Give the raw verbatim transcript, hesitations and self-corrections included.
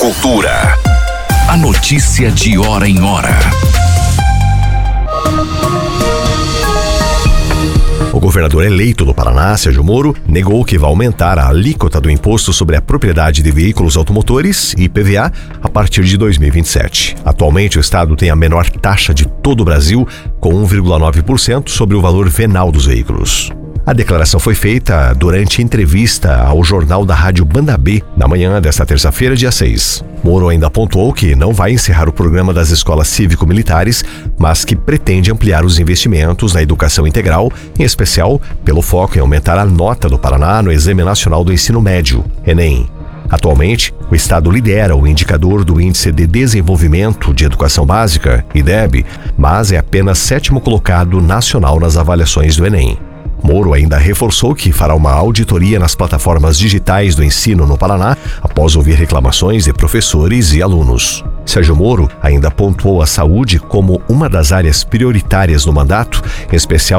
Cultura. A notícia de hora em hora. O governador eleito do Paraná, Sérgio Moro, negou que vai aumentar a alíquota do Imposto sobre a Propriedade de Veículos Automotores, I P V A, a partir de dois mil e vinte e sete. Atualmente, o estado tem a menor taxa de todo o Brasil, com um vírgula nove por cento sobre o valor venal dos veículos. A declaração foi feita durante entrevista ao jornal da Rádio Banda B, na manhã desta terça-feira, dia seis. Moro ainda apontou que não vai encerrar o programa das escolas cívico-militares, mas que pretende ampliar os investimentos na educação integral, em especial pelo foco em aumentar a nota do Paraná no Exame Nacional do Ensino Médio, Enem. Atualmente, o estado lidera o indicador do Índice de Desenvolvimento de Educação Básica, I D E B, mas é apenas sétimo colocado nacional nas avaliações do Enem. Moro ainda reforçou que fará uma auditoria nas plataformas digitais do ensino no Paraná após ouvir reclamações de professores e alunos. Sérgio Moro ainda pontuou a saúde como uma das áreas prioritárias no mandato, em especial